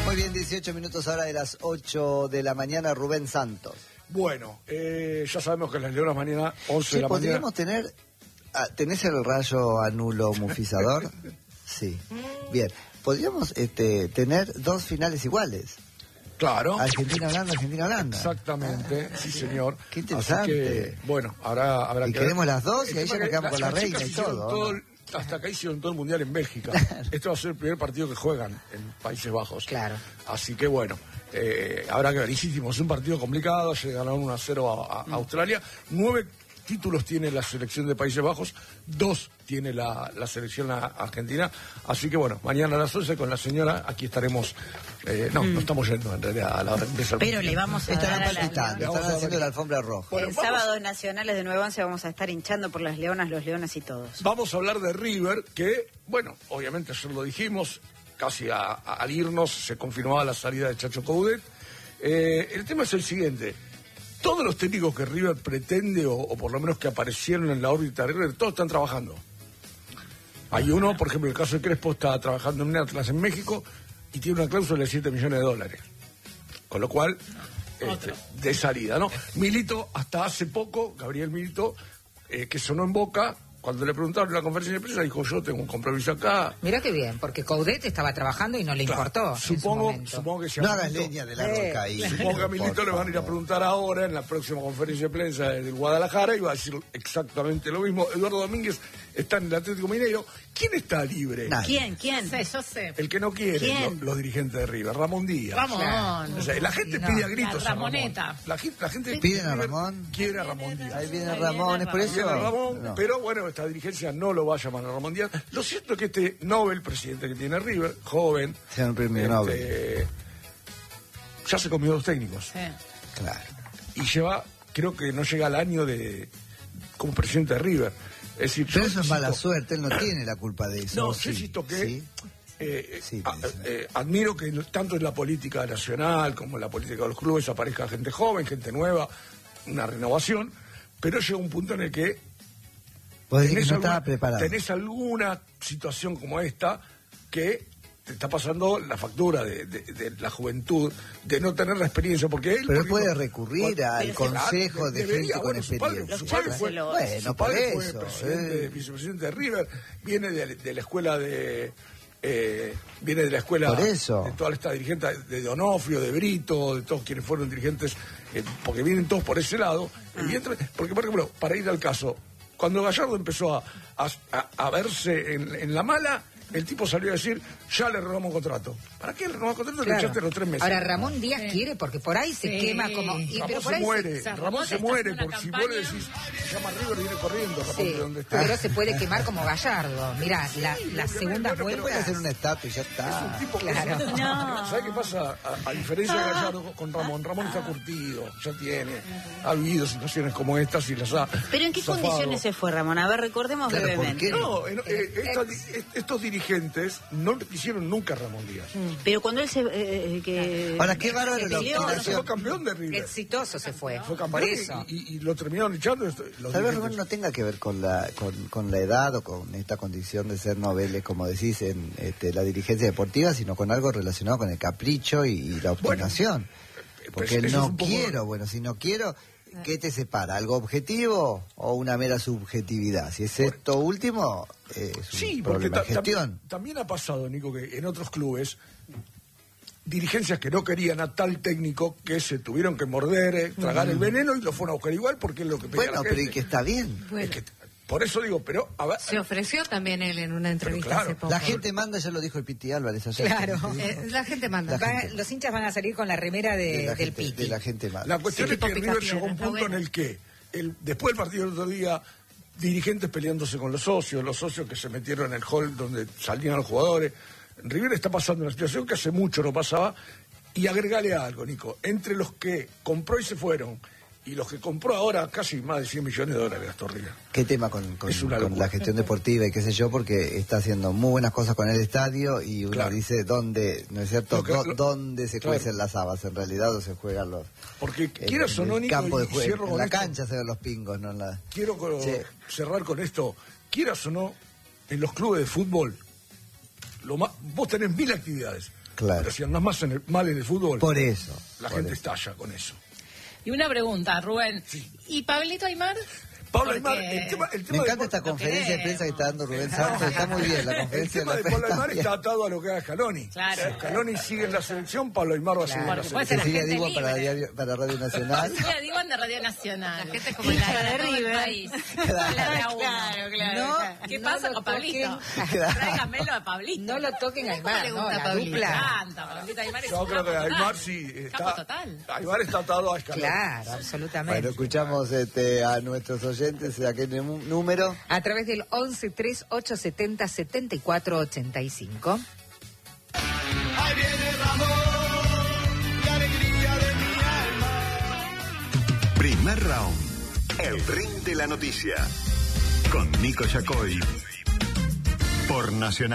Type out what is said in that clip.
Muy bien, 18 minutos ahora de las 8 de la mañana, Rubén Santos. Bueno, ya sabemos que las Leonas mañana 11 de la mañana. ¿Podríamos tener... ¿Tenés el rayo anulo mufizador? Sí. Bien. ¿Podríamos tener dos finales iguales? Claro. Argentina-Holanda, Argentina-Holanda. Exactamente, sí señor. Qué interesante. Así que, bueno, habrá y que queremos ver. las dos y ahí ya nos quedamos con la reina y todo. Hasta acá hicieron todo el mundial en Bélgica. Este va a ser el primer partido que juegan en Países Bajos. Claro. Así que bueno, habrá que ver. Hicimos un partido complicado, se ganaron 1-0 a Australia. 9 títulos tiene la selección de Países Bajos, 2 tiene la selección argentina. Así que bueno, mañana a las 11 con la señora, aquí estaremos. No estamos yendo en realidad a la empresa. Pero le vamos a dar están haciendo la alfombra roja. Bueno, sábados nacionales de 9 a 11 vamos a estar hinchando por las leonas, los leones y todos. Vamos a hablar de River, que, bueno, obviamente ayer lo dijimos, casi al irnos se confirmaba la salida de Chacho Coudet. El tema es el siguiente. Todos los técnicos que River pretende, o por lo menos que aparecieron en la órbita de River, todos están trabajando. Hay uno, por ejemplo, el caso de Crespo, está trabajando en un Atlas en México y tiene una cláusula de $7 millones. Con lo cual, de salida, ¿no? Milito, hasta hace poco, Gabriel Milito, que sonó en Boca, cuando le preguntaron en la conferencia de prensa, dijo, yo tengo un compromiso acá. Mirá qué bien, porque Coudet estaba trabajando y no le importó. Supongo que no hagas leña de la roca ahí. Supongo que a Milito le van a ir a preguntar ahora en la próxima conferencia de prensa de Guadalajara y va a decir exactamente lo mismo. Eduardo Domínguez está en el Atlético Mineiro. ¿Quién está libre? Nadie. ¿Quién? Yo sé. El que no quiere los dirigentes de River, Ramón Díaz. Ramón. O sea, la gente pide a gritos la a Ramón. Ramoneta. La gente pide a Ramón. Quiere a Ramón Díaz. Ahí viene Ramón, es por eso. Viene Ramón, no. Pero bueno, esta dirigencia no lo va a llamar a Ramón Díaz. Lo cierto es que este Nobel, presidente que tiene River, joven, sea un premio Nobel. Ya se comió 2 técnicos. Sí. Claro. Y creo que no llega al año como presidente de River. Es decir, pero eso es mala suerte, él no tiene la culpa de eso. No, yo insisto que ¿Sí? admiro que tanto en la política nacional como en la política de los clubes aparezca gente joven, gente nueva, una renovación, pero llega un punto en el que tenés alguna situación como esta que te está pasando la factura de la juventud, de no tener la experiencia, porque él... Pero él puede recurrir al consejo de gente con experiencia. Su padre fue vicepresidente de River, viene de la escuela Por eso. de toda esta dirigente de Donofrio, de Brito, de todos quienes fueron dirigentes, porque vienen todos por ese lado, evidentemente, porque por ejemplo, para ir al caso, cuando Gallardo empezó a verse en la mala, el tipo salió a decir, ya le renovamos contrato. ¿Para qué le renovamos contrato? Claro. Le echaste los 3 meses. Ahora, Ramón Díaz quiere, porque por ahí se quema como... Ramón se muere, porque si vos le decís, llama a River, viene corriendo, Ramón, de donde está. Pero se puede quemar como Gallardo. Mirá, la segunda vuelta... Puede hacer una estatua y ya está. Es un tipo claro. ¿Sabes qué pasa? A diferencia de Gallardo con Ramón, Ramón está curtido, ya ha vivido situaciones como estas y las ha... ¿Pero en qué condiciones se fue, Ramón? A ver, recordemos brevemente. No, estos dirigentes no quisieron nunca a Ramón Díaz. Pero cuando él se... Ahora, qué bárbaro fue campeón de River. Exitoso se fue. Fue campeón y lo terminaron echando. Tal vez Rubén no tenga que ver con la edad o con esta condición de ser noveles, como decís, en la dirigencia deportiva, sino con algo relacionado con el capricho y la obstinación. Porque si no quiero... ¿Qué te separa? ¿Algo objetivo o una mera subjetividad? Si es esto último, es un problema de gestión. También ha pasado, Nico, que en otros clubes, dirigencias que no querían a tal técnico que se tuvieron que morder, tragar el veneno y lo fueron a buscar igual porque es lo que pedía la gente. Pero y que está bien. Bueno. Por eso digo, pero... A ver, se ofreció también él en una entrevista hace poco. La gente manda, ya lo dijo el Piti Álvarez ayer. Claro, la gente manda. Los hinchas van a salir con la remera del Piti. De la gente manda. La cuestión es que River llegó a un punto en el que, después del partido del otro día, dirigentes peleándose con los socios que se metieron en el hall donde salían los jugadores. River está pasando una situación que hace mucho no pasaba. Y agregale algo, Nico, entre los que compró y se fueron... Y los que compró ahora, casi más de $100 millones gastó River. ¿Qué tema con la gestión deportiva y qué sé yo? Porque está haciendo muy buenas cosas con el estadio y uno dice dónde, ¿no es cierto? ¿Dónde se cuecen las habas en realidad o se juegan los... Porque quieras o no, Nico, campo de juego, en la esto, cancha se ven los pingos, ¿no? Quiero cerrar con esto. Quieras o no, en los clubes de fútbol, vos tenés 1000 actividades. Claro. Pero si andás mal en el fútbol, Por eso. la gente estalla con eso. Y una pregunta, Rubén. Sí. ¿Y Pablito Aymar? Pablo Porque- Aymar, el tema Me encanta esta Lo conferencia de prensa que está dando Rubén queremos. Santos. Está muy bien la El conferencia tema de la Pablo prensa. Aymar está atado a lo que haga Scaloni. Claro. Si Scaloni sigue en la selección, Pablo Aymar va a seguir en la Porque puede selección. ser Cecilia gente Digo libre. para Radio Nacional. Cecilia Diwan de Radio Nacional. La gente es como Hija la de de River. River. País. Claro. La de a uno. No, ¿Qué no pasa lo con Pablito? Claro. Tráigamelo a Pablito. No lo toquen a ¿Cómo Aymar, le no, gusta la Pablito? dupla. Canta, Pablito Aymar es Yo un creo que capo Aymar total. sí Capo está. total. Aymar está atado a Scaloni. Claro, absolutamente. Bueno, escuchamos a nuestros oyentes a qué número. A través del 11 3870 74 85. Ahí viene Ramón, la alegría de mi alma. Primer round. El ring de la noticia. Con Nico Yacoy. Por Nacional.